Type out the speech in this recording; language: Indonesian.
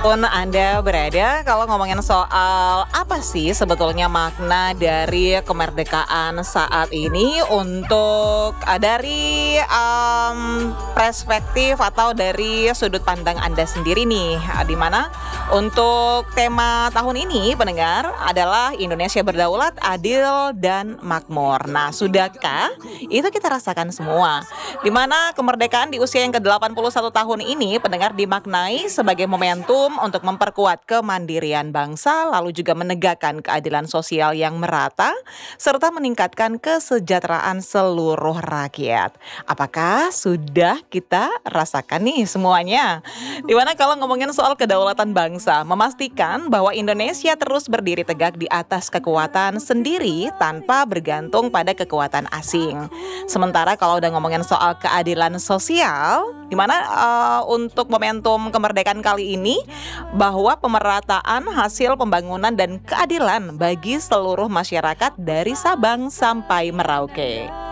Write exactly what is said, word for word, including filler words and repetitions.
Dimanapun Anda berada, kalau ngomongin soal apa sih sebetulnya makna dari kemerdekaan saat ini untuk uh, dari um, perspektif atau dari sudut pandang Anda sendiri nih, uh, di mana untuk tema tahun ini pendengar adalah Indonesia berdaulat, adil dan makmur. Nah, sudahkah itu kita rasakan semua? Di mana kemerdekaan di usia yang ke delapan puluh satu tahun ini pendengar dimaknai sebagai momentum untuk memperkuat kemandirian bangsa, lalu juga menegakkan keadilan sosial yang merata, serta meningkatkan kesejahteraan seluruh rakyat. Apakah sudah kita rasakan nih semuanya? Dimana kalau ngomongin soal kedaulatan bangsa, memastikan bahwa Indonesia terus berdiri tegak di atas kekuatan sendiri tanpa bergantung pada kekuatan asing. Sementara kalau udah ngomongin soal keadilan sosial, dimana uh, untuk momentum kemerdekaan kali ini bahwa pemerataan hasil pembangunan dan keadilan bagi seluruh masyarakat dari Sabang sampai Merauke.